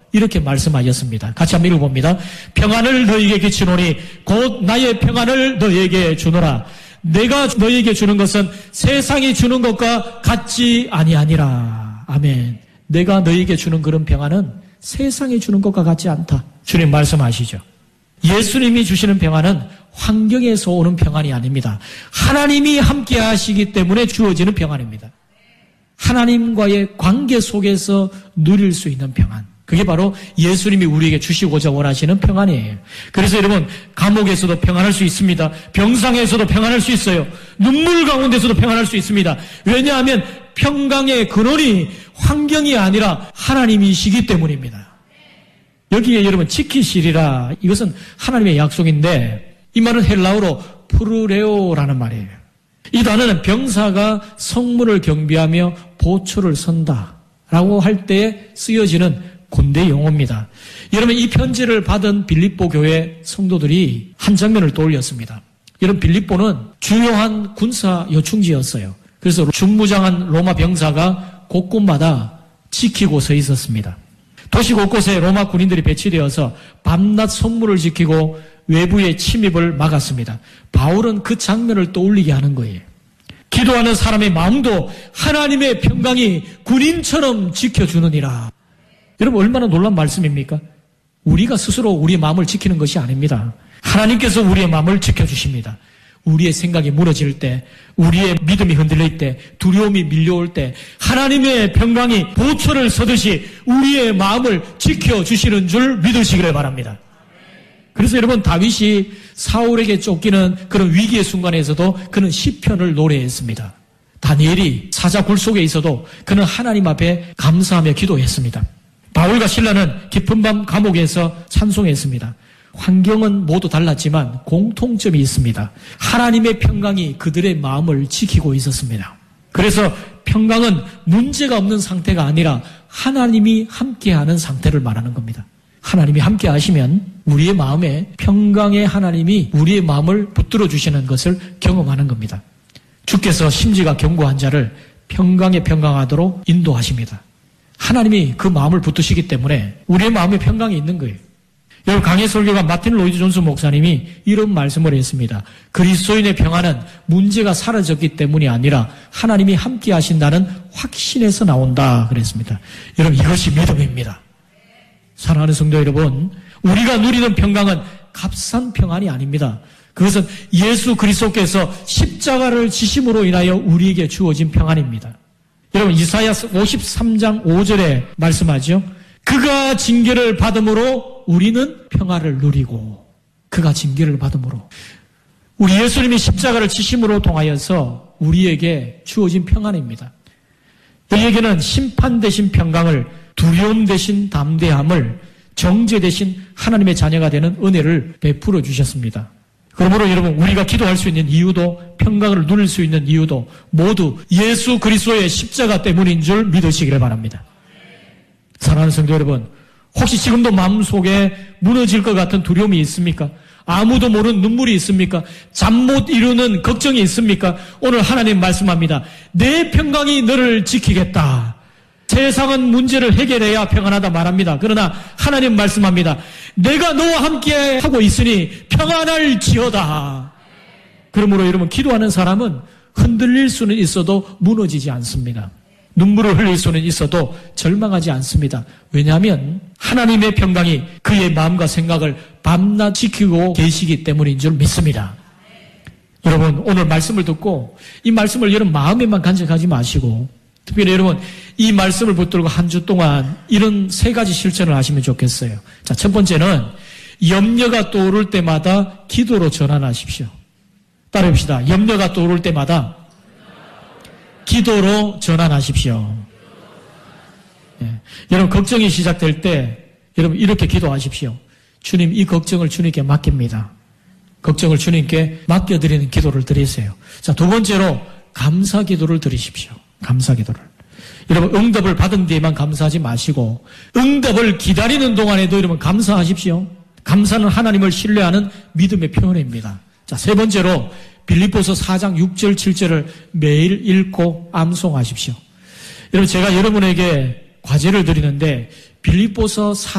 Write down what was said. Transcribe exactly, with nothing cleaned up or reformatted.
이렇게 말씀하셨습니다. 같이 한번 읽어봅니다. 평안을 너희에게 끼치노니 곧 나의 평안을 너희에게 주노라. 내가 너희에게 주는 것은 세상이 주는 것과 같지 아니하니라. 아멘. 내가 너희에게 주는 그런 평안은 세상이 주는 것과 같지 않다. 주님 말씀하시죠. 예수님이 주시는 평안은 환경에서 오는 평안이 아닙니다. 하나님이 함께 하시기 때문에 주어지는 평안입니다. 하나님과의 관계 속에서 누릴 수 있는 평안. 그게 바로 예수님이 우리에게 주시고자 원하시는 평안이에요. 그래서 여러분, 감옥에서도 평안할 수 있습니다. 병상에서도 평안할 수 있어요. 눈물 가운데서도 평안할 수 있습니다. 왜냐하면 평강의 근원이 환경이 아니라 하나님이시기 때문입니다. 여기에 여러분 지키시리라, 이것은 하나님의 약속인데 이 말은 헬라어로 프루레오라는 말이에요. 이 단어는 병사가 성문을 경비하며 보초를 선다라고 할 때에 쓰여지는 군대 용어입니다. 여러분, 이 편지를 받은 빌립보 교회 성도들이 한 장면을 떠올렸습니다. 여러분, 빌립보는 주요한 군사 요충지였어요. 그래서 중무장한 로마 병사가 곳곳마다 지키고 서 있었습니다. 도시 곳곳에 로마 군인들이 배치되어서 밤낮 성문을 지키고 외부의 침입을 막았습니다. 바울은 그 장면을 떠올리게 하는 거예요. 기도하는 사람의 마음도 하나님의 평강이 군인처럼 지켜주느니라. 여러분, 얼마나 놀라운 말씀입니까? 우리가 스스로 우리의 마음을 지키는 것이 아닙니다. 하나님께서 우리의 마음을 지켜주십니다. 우리의 생각이 무너질 때, 우리의 믿음이 흔들릴 때, 두려움이 밀려올 때 하나님의 평강이 보초를 서듯이 우리의 마음을 지켜주시는 줄 믿으시기를 바랍니다. 그래서 여러분, 다윗이 사울에게 쫓기는 그런 위기의 순간에서도 그는 시편을 노래했습니다. 다니엘이 사자 굴 속에 있어도 그는 하나님 앞에 감사하며 기도했습니다. 바울과 실라는 깊은 밤 감옥에서 찬송했습니다. 환경은 모두 달랐지만 공통점이 있습니다. 하나님의 평강이 그들의 마음을 지키고 있었습니다. 그래서 평강은 문제가 없는 상태가 아니라 하나님이 함께하는 상태를 말하는 겁니다. 하나님이 함께 하시면 우리의 마음에 평강의 하나님이 우리의 마음을 붙들어 주시는 것을 경험하는 겁니다. 주께서 심지가 견고한 자를 평강에 평강하도록 인도하십니다. 하나님이 그 마음을 붙드시기 때문에 우리의 마음에 평강이 있는 거예요. 여러분, 강해 설교가 마틴 로이드 존스 목사님이 이런 말씀을 했습니다. 그리스도인의 평안은 문제가 사라졌기 때문이 아니라 하나님이 함께 하신다는 확신에서 나온다 그랬습니다. 여러분, 이것이 믿음입니다. 사랑하는 성도 여러분, 우리가 누리는 평강은 값싼 평안이 아닙니다. 그것은 예수 그리스도께서 십자가를 지심으로 인하여 우리에게 주어진 평안입니다. 여러분, 이사야 오십삼 장 오 절에 말씀하죠. 그가 징계를 받음으로 우리는 평화를 누리고, 그가 징계를 받음으로 우리 예수님이 십자가를 지심으로 통하여서 우리에게 주어진 평안입니다. 우리에게는 심판 대신 평강을, 두려움 대신 담대함을, 정죄 대신 하나님의 자녀가 되는 은혜를 베풀어 주셨습니다. 그러므로 여러분, 우리가 기도할 수 있는 이유도, 평강을 누릴 수 있는 이유도 모두 예수 그리스도의 십자가 때문인 줄 믿으시기를 바랍니다. 사랑하는 성도 여러분, 혹시 지금도 마음속에 무너질 것 같은 두려움이 있습니까? 아무도 모르는 눈물이 있습니까? 잠 못 이루는 걱정이 있습니까? 오늘 하나님 말씀합니다. 내 평강이 너를 지키겠다. 세상은 문제를 해결해야 평안하다 말합니다. 그러나 하나님 말씀합니다. 내가 너와 함께 하고 있으니 평안할지어다. 그러므로 여러분, 기도하는 사람은 흔들릴 수는 있어도 무너지지 않습니다. 눈물을 흘릴 수는 있어도 절망하지 않습니다. 왜냐하면 하나님의 평강이 그의 마음과 생각을 밤낮 지키고 계시기 때문인 줄 믿습니다. 여러분, 오늘 말씀을 듣고 이 말씀을 여러분 마음에만 간직하지 마시고, 특별히 여러분 이 말씀을 붙들고 한 주 동안 이런 세 가지 실천을 하시면 좋겠어요. 자, 첫 번째는 염려가 떠오를 때마다 기도로 전환하십시오. 따라해봅시다. 염려가 떠오를 때마다 기도로 전환하십시오. 예. 여러분, 걱정이 시작될 때 여러분 이렇게 기도하십시오. 주님, 이 걱정을 주님께 맡깁니다. 걱정을 주님께 맡겨드리는 기도를 드리세요. 자, 두 번째로 감사 기도를 드리십시오. 감사 기도를. 여러분, 응답을 받은 뒤에만 감사하지 마시고 응답을 기다리는 동안에도 여러분 감사하십시오. 감사는 하나님을 신뢰하는 믿음의 표현입니다. 자, 세 번째로 빌립보서 사 장 육 절 칠 절을 매일 읽고 암송하십시오. 여러분, 제가 여러분에게 과제를 드리는데 빌립보서 사